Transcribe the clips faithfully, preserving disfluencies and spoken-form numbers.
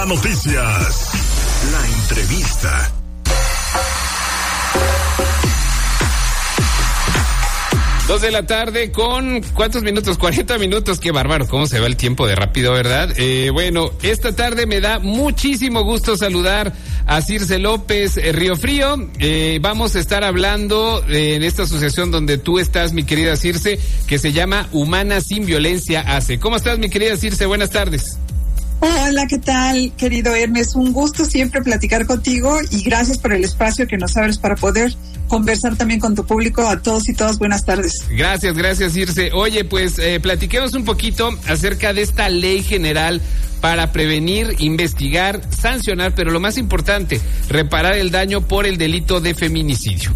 Noticias. La entrevista. Dos de la tarde con ¿cuántos minutos? cuarenta minutos, qué bárbaro, cómo se va el tiempo de rápido, ¿verdad? Eh, bueno, esta tarde me da muchísimo gusto saludar a Circe López eh, Río Frío. Eh, vamos a estar hablando eh, en esta asociación donde tú estás, mi querida Circe, que se llama Humana Sin Violencia A C E. ¿Cómo estás, mi querida Circe? Buenas tardes. Hola, ¿qué tal, querido Hermes? Un gusto siempre platicar contigo y gracias por el espacio que nos abres para poder conversar también con tu público. A todos y todas, buenas tardes. Gracias, gracias, Circe. Oye, pues eh, platiquemos un poquito acerca de esta ley general para prevenir, investigar, sancionar, pero lo más importante, reparar el daño por el delito de feminicidio.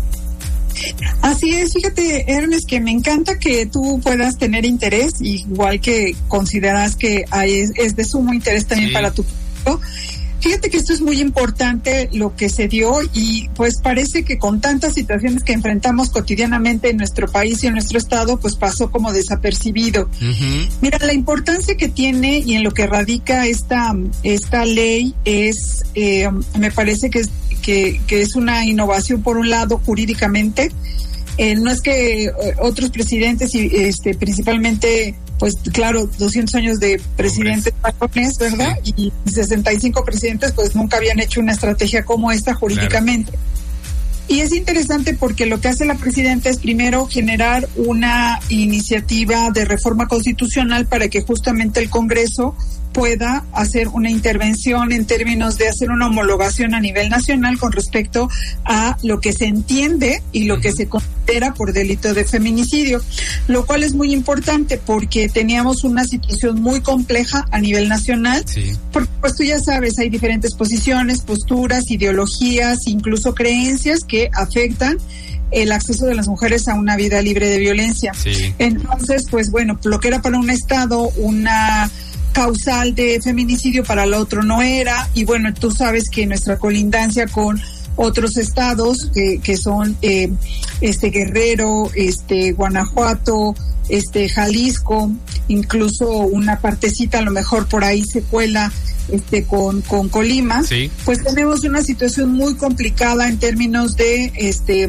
Así es, fíjate, Hermes, que me encanta que tú puedas tener interés, igual que consideras que hay, es, es de sumo interés también sí. para tu público. Fíjate que esto es muy importante lo que se dio y pues parece que con tantas situaciones que enfrentamos cotidianamente en nuestro país y en nuestro estado, pues pasó como desapercibido. Uh-huh. Mira, la importancia que tiene y en lo que radica esta, esta ley es, eh, me parece que es, que, que es una innovación por un lado jurídicamente. Eh, no es que eh, otros presidentes y este principalmente pues claro, doscientos años de presidentes varones, ¿verdad? Sí. Y sesenta y cinco presidentes pues nunca habían hecho una estrategia como esta jurídicamente. Claro. Y es interesante porque lo que hace la presidenta es primero generar una iniciativa de reforma constitucional para que justamente el Congreso pueda hacer una intervención en términos de hacer una homologación a nivel nacional con respecto a lo que se entiende y lo que se considera por delito de feminicidio, lo cual es muy importante porque teníamos una situación muy compleja a nivel nacional, sí. porque pues tú ya sabes, hay diferentes posiciones, posturas, ideologías, incluso creencias que afectan el acceso de las mujeres a una vida libre de violencia. Sí. Entonces, pues bueno, lo que era para un estado una causal de feminicidio para el otro no era, y bueno, tú sabes que nuestra colindancia con otros estados que, que son eh, este Guerrero, este Guanajuato, este Jalisco, incluso una partecita a lo mejor por ahí se cuela este con con Colima, sí. pues tenemos una situación muy complicada en términos de este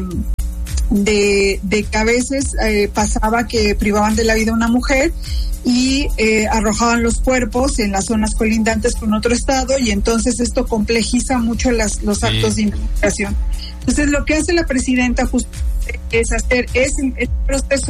de de que a veces eh, pasaba que privaban de la vida a una mujer y eh, arrojaban los cuerpos en las zonas colindantes con otro estado, y entonces esto complejiza mucho las, los sí. actos de investigación. Entonces lo que hace la presidenta justo es hacer ese, ese proceso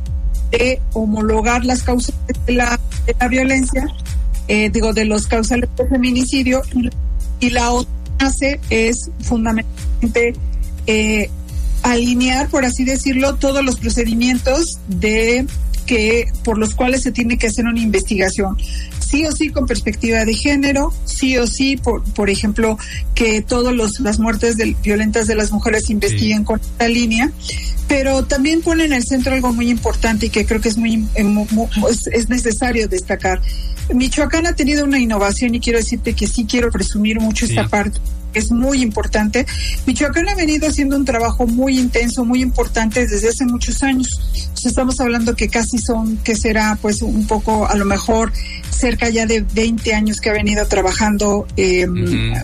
de homologar las causas de la, de la violencia, eh, digo, de los causales de feminicidio, y, y la otra que hace es fundamentalmente eh, alinear, por así decirlo, todos los procedimientos de que por los cuales se tiene que hacer una investigación, sí o sí con perspectiva de género, sí o sí, por por ejemplo, que todas las muertes de, violentas de las mujeres se investiguen sí. con esta línea, pero también pone en el centro algo muy importante y que creo que es muy, muy es, es necesario destacar. Michoacán ha tenido una innovación y quiero decirte que sí quiero presumir mucho sí. esta parte. Es muy importante. Michoacán ha venido haciendo un trabajo muy intenso, muy importante desde hace muchos años. Entonces estamos hablando que casi son, que será pues un poco, a lo mejor cerca ya de veinte años que ha venido trabajando eh, uh-huh.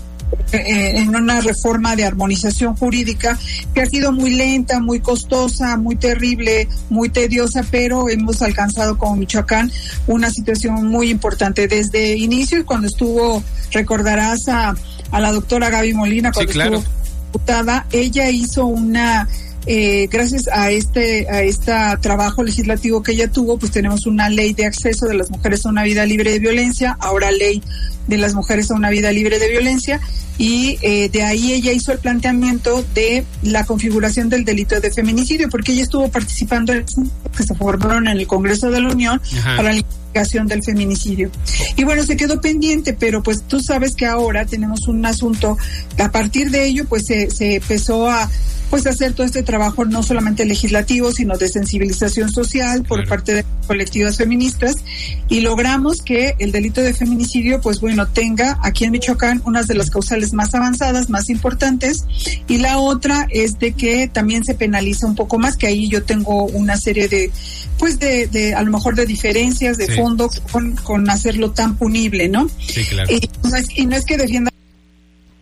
en una reforma de armonización jurídica que ha sido muy lenta, muy costosa, muy terrible, muy tediosa, pero hemos alcanzado como Michoacán una situación muy importante desde inicio, cuando estuvo, recordarás a a la doctora Gaby Molina cuando sí, claro. estuvo diputada, ella hizo una eh, gracias a este a este trabajo legislativo que ella tuvo, pues tenemos una ley de acceso de las mujeres a una vida libre de violencia, ahora ley de las mujeres a una vida libre de violencia, y eh, de ahí ella hizo el planteamiento de la configuración del delito de feminicidio, porque ella estuvo participando en que se formaron en el Congreso de la Unión Ajá. para la investigación del feminicidio. Y bueno, se quedó pendiente, pero pues tú sabes que ahora tenemos un asunto, a partir de ello pues se, se empezó a pues hacer todo este trabajo no solamente legislativo, sino de sensibilización social por claro. parte de colectivas feministas, y logramos que el delito de feminicidio, pues bueno, tenga aquí en Michoacán unas de las causales más avanzadas, más importantes, y la otra es de que también se penaliza un poco más, que ahí yo tengo una serie de, pues de, de a lo mejor de diferencias de sí. fondo con, con hacerlo tan punible, ¿no? Sí, claro. Y no es, y no es que defienda